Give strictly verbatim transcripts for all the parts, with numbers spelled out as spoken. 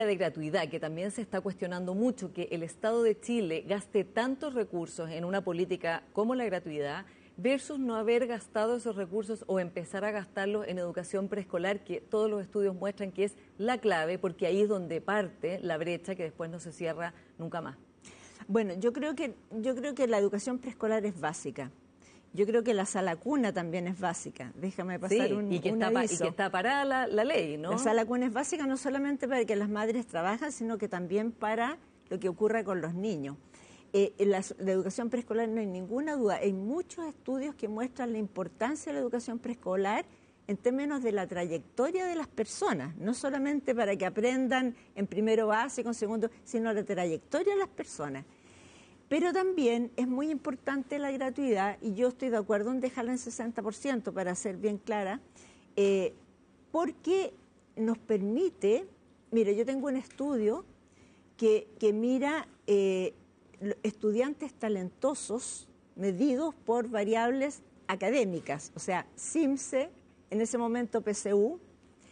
de gratuidad, que también se está cuestionando mucho, que el Estado de Chile gaste tantos recursos en una política como la gratuidad, versus no haber gastado esos recursos o empezar a gastarlos en educación preescolar, que todos los estudios muestran que es la clave, porque ahí es donde parte la brecha que después no se cierra nunca más. Bueno, yo creo que, yo creo que la educación preescolar es básica. Yo creo que la sala cuna también es básica. Déjame pasar sí, un, y que un está aviso. Y que está parada la, la ley, ¿no? La sala cuna es básica no solamente para que las madres trabajen, sino que también para lo que ocurra con los niños. Eh, en la, la educación preescolar no hay ninguna duda. Hay muchos estudios que muestran la importancia de la educación preescolar en términos de la trayectoria de las personas, no solamente para que aprendan en primero básico, en segundo, sino la trayectoria de las personas. Pero también es muy importante la gratuidad, y yo estoy de acuerdo en dejarla en sesenta por ciento, para ser bien clara, eh, porque nos permite, mire, yo tengo un estudio que, que mira eh, estudiantes talentosos medidos por variables académicas, o sea, CIMSE, en ese momento P S U,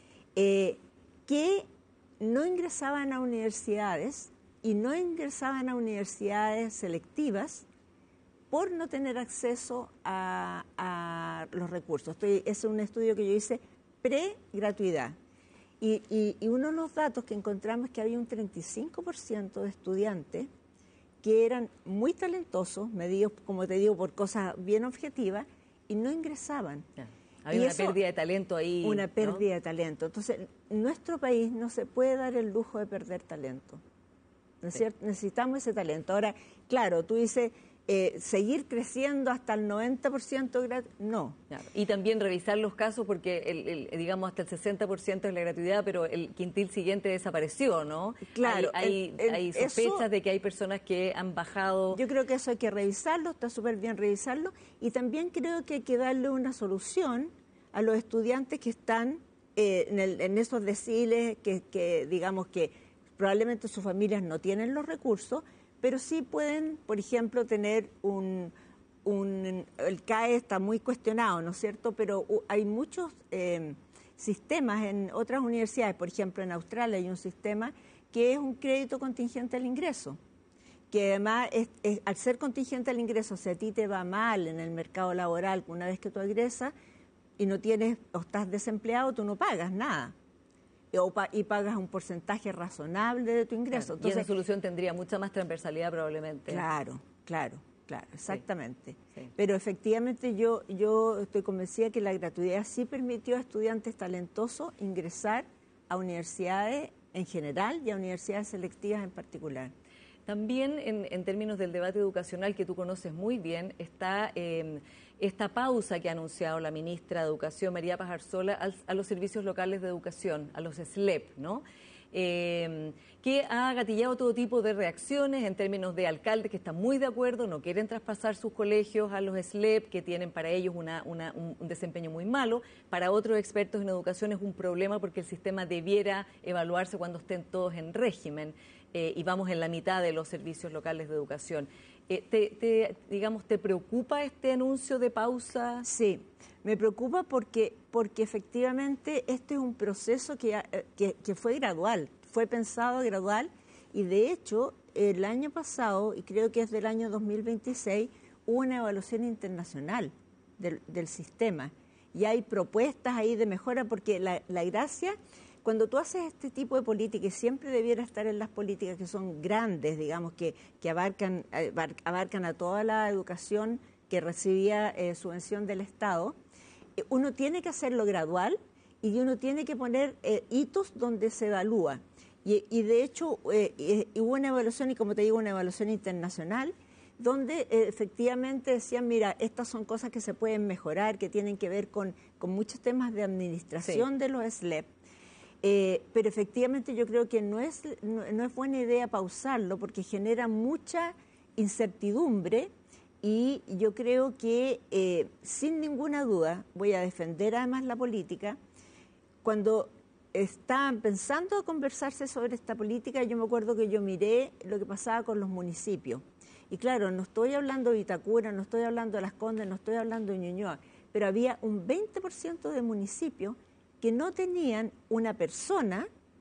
eh, que no ingresaban a universidades y no ingresaban a universidades selectivas por no tener acceso a, a los recursos. Estoy, es un estudio que yo hice pre-gratuidad. Y, y, y uno de los datos que encontramos es que había un treinta y cinco por ciento de estudiantes que eran muy talentosos, medidos, como te digo, por cosas bien objetivas, y no ingresaban. Ya. Había y una eso, pérdida de talento ahí. Una pérdida ¿no? de talento. Entonces, nuestro país no se puede dar el lujo de perder talento. ¿No es cierto? Necesitamos ese talento. Ahora, claro, tú dices, eh, seguir creciendo hasta el noventa por ciento gratis, no. Claro. Y también revisar los casos, porque el, el, digamos hasta el sesenta por ciento es la gratuidad, pero el quintil siguiente desapareció, ¿no? Claro. Hay, hay, el, el, hay sospechas eso, de que hay personas que han bajado. Yo creo que eso hay que revisarlo, está súper bien revisarlo, y también creo que hay que darle una solución a los estudiantes que están eh, en, el, en esos deciles, que, que digamos que probablemente sus familias no tienen los recursos, pero sí pueden, por ejemplo, tener un... un el C A E está muy cuestionado, ¿no es cierto? Pero uh, hay muchos eh, sistemas en otras universidades, por ejemplo, en Australia hay un sistema que es un crédito contingente al ingreso, que además, es, es, al ser contingente al ingreso, si a ti te va mal en el mercado laboral una vez que tú egresas y no tienes o estás desempleado, tú no pagas nada. Y pagas un porcentaje razonable de tu ingreso. Claro, Entonces, y esa solución tendría mucha más transversalidad probablemente. Claro, claro, claro, exactamente. Sí, sí. Pero efectivamente yo, yo estoy convencida que la gratuidad sí permitió a estudiantes talentosos ingresar a universidades en general y a universidades selectivas en particular. También en, en términos del debate educacional que tú conoces muy bien, está eh, esta pausa que ha anunciado la ministra de Educación, María Paz Arzola, a, a los servicios locales de educación, a los S L E P, ¿no? Eh, que ha gatillado todo tipo de reacciones en términos de alcaldes que están muy de acuerdo, no quieren traspasar sus colegios a los S L E P, que tienen para ellos una, una, un desempeño muy malo. Para otros expertos en educación es un problema porque el sistema debiera evaluarse cuando estén todos en régimen. Eh, y vamos en la mitad de los servicios locales de educación. Eh, te, te, digamos, ¿te preocupa este anuncio de pausa? Sí, me preocupa porque, porque efectivamente este es un proceso que, que, que fue gradual, fue pensado gradual, y de hecho el año pasado, y creo que es del año dos mil veintiséis, hubo una evaluación internacional del, del sistema, y hay propuestas ahí de mejora, porque la, la gracia... Cuando tú haces este tipo de política, y siempre debiera estar en las políticas que son grandes, digamos, que, que abarcan, abarcan a toda la educación que recibía eh, subvención del Estado, eh, uno tiene que hacerlo gradual y uno tiene que poner eh, hitos donde se evalúa. Y, y de hecho eh, eh, hubo una evaluación, y como te digo, una evaluación internacional, donde eh, efectivamente decían, mira, estas son cosas que se pueden mejorar, que tienen que ver con, con muchos temas de administración, sí, de los S L E P. Eh, pero efectivamente yo creo que no es, no, no es buena idea pausarlo, porque genera mucha incertidumbre, y yo creo que eh, sin ninguna duda, voy a defender además la política, cuando estaban pensando a conversarse sobre esta política, yo me acuerdo que yo miré lo que pasaba con los municipios, y claro, no estoy hablando de Vitacura, no estoy hablando de Las Condes, no estoy hablando de Ñuñoa, pero había un veinte por ciento de municipios que no tenían una persona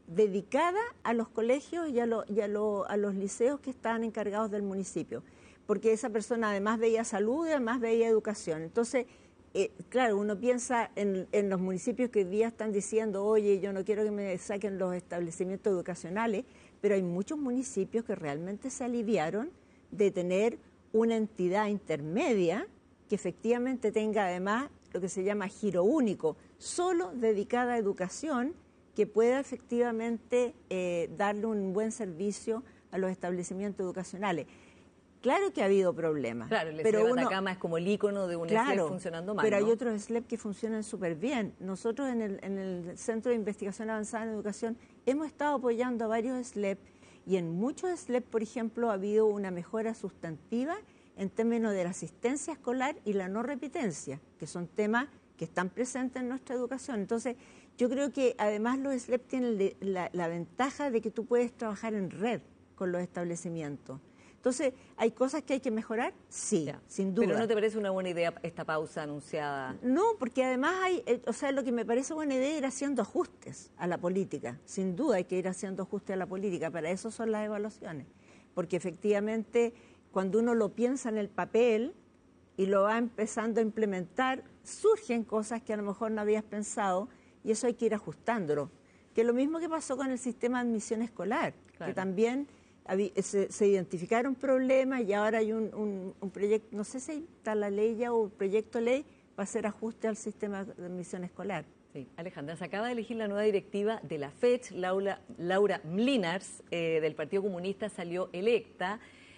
dedicada a los colegios y, a, lo, y a, lo, a los liceos que estaban encargados del municipio, porque esa persona además veía salud y además veía educación. Entonces, eh, claro, uno piensa en, en los municipios que hoy día están diciendo, oye, yo no quiero que me saquen los establecimientos educacionales, pero hay muchos municipios que realmente se aliviaron de tener una entidad intermedia que efectivamente tenga además lo que se llama giro único, solo dedicada a educación, que pueda efectivamente eh, darle un buen servicio a los establecimientos educacionales. Claro que ha habido problemas. Claro, el pero S L E uno, Atacama es como el ícono de un claro, S L E P funcionando mal, pero ¿no? hay otros S L E P que funcionan súper bien. Nosotros en el, en el Centro de Investigación Avanzada en Educación hemos estado apoyando a varios S L E P y en muchos S L E P, por ejemplo, ha habido una mejora sustantiva en términos de la asistencia escolar y la no repitencia, que son temas que están presentes en nuestra educación. Entonces, yo creo que además los S L E P tienen la, la ventaja de que tú puedes trabajar en red con los establecimientos. Entonces, ¿hay cosas que hay que mejorar? Sí, ya, sin duda. ¿Pero no te parece una buena idea esta pausa anunciada? No, porque además hay, o sea, lo que me parece buena idea es ir haciendo ajustes a la política. Sin duda hay que ir haciendo ajustes a la política, para eso son las evaluaciones. Porque efectivamente, cuando uno lo piensa en el papel y lo va empezando a implementar, surgen cosas que a lo mejor no habías pensado y eso hay que ir ajustándolo. Que es lo mismo que pasó con el sistema de admisión escolar, claro, que también Se, se identificaron problemas y ahora hay un, un, un proyecto, no sé si está la ley ya o un proyecto de ley para hacer ajuste al sistema de admisión escolar. Sí. Alejandra, se acaba de elegir la nueva directiva de la F E C H, Laura, Laura Mlinars, eh, del Partido Comunista, salió electa.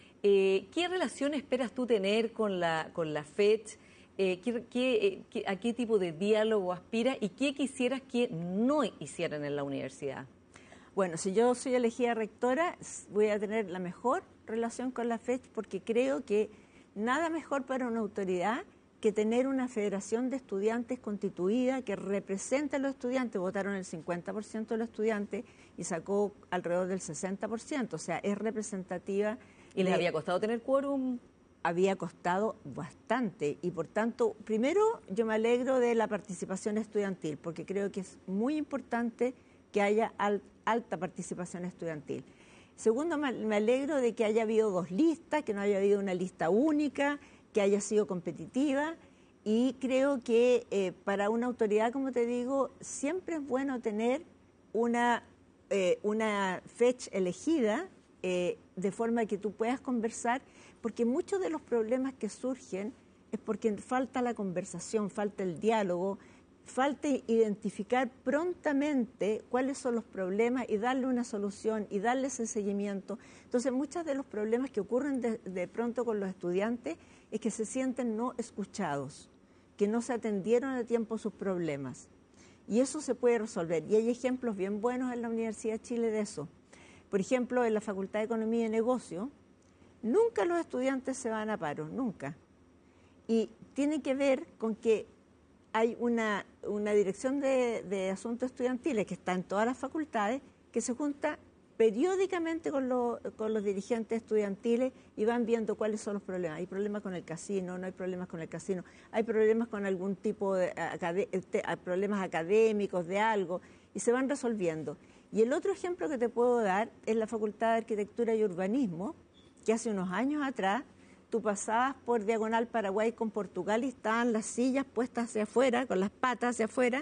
Eh, ¿Qué relación esperas tú tener con la, con la F E C H? Eh, ¿qué, qué, qué, ¿A qué tipo de diálogo aspira y qué quisieras que no hicieran en la universidad? Bueno, si yo soy elegida rectora, voy a tener la mejor relación con la F E C H porque creo que nada mejor para una autoridad que tener una federación de estudiantes constituida que represente a los estudiantes. Votaron el cincuenta por ciento de los estudiantes y sacó alrededor del sesenta por ciento, o sea, es representativa. ¿Y les de, había costado tener quórum? Había costado bastante y por tanto, primero yo me alegro de la participación estudiantil porque creo que es muy importante que haya al, alta participación estudiantil. Segundo, me alegro de que haya habido dos listas, que no haya habido una lista única, que haya sido competitiva y creo que eh, para una autoridad, como te digo, siempre es bueno tener una, eh, una F E C H elegida eh, de forma que tú puedas conversar, porque muchos de los problemas que surgen es porque falta la conversación, falta el diálogo, falta identificar prontamente cuáles son los problemas y darle una solución y darle ese seguimiento. Entonces, muchos de los problemas que ocurren de, de pronto con los estudiantes es que se sienten no escuchados, que no se atendieron a tiempo sus problemas. Y eso se puede resolver. Y hay ejemplos bien buenos en la Universidad de Chile de eso. Por ejemplo, en la Facultad de Economía y Negocio, nunca los estudiantes se van a paro, nunca. Y tiene que ver con que hay una, una dirección de, de asuntos estudiantiles que está en todas las facultades, que se junta periódicamente con, lo, con los dirigentes estudiantiles y van viendo cuáles son los problemas. Hay problemas con el casino, no hay problemas con el casino, hay problemas con algún tipo de acad- problemas académicos, de algo, y se van resolviendo. Y el otro ejemplo que te puedo dar es la Facultad de Arquitectura y Urbanismo, que hace unos años atrás tú pasabas por Diagonal Paraguay con Portugal y estaban las sillas puestas hacia afuera, con las patas hacia afuera.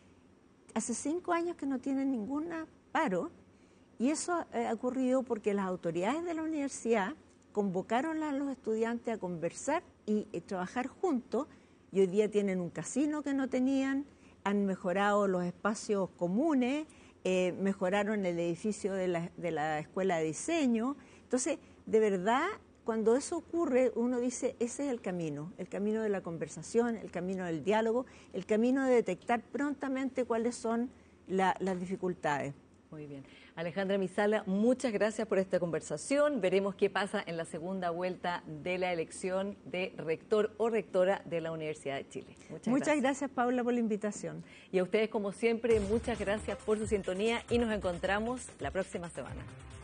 Hace cinco años que no tienen ningún paro y eso ha ocurrido porque las autoridades de la universidad convocaron a los estudiantes a conversar y, y trabajar juntos y hoy día tienen un casino que no tenían, han mejorado los espacios comunes, eh, mejoraron el edificio de la, de la Escuela de Diseño. Entonces, de verdad, cuando eso ocurre, uno dice, ese es el camino, el camino de la conversación, el camino del diálogo, el camino de detectar prontamente cuáles son la, las dificultades. Muy bien. Alejandra Mizala, muchas gracias por esta conversación. Veremos qué pasa en la segunda vuelta de la elección de rector o rectora de la Universidad de Chile. Muchas, muchas gracias. gracias, Paula, por la invitación. Y a ustedes, como siempre, muchas gracias por su sintonía y nos encontramos la próxima semana.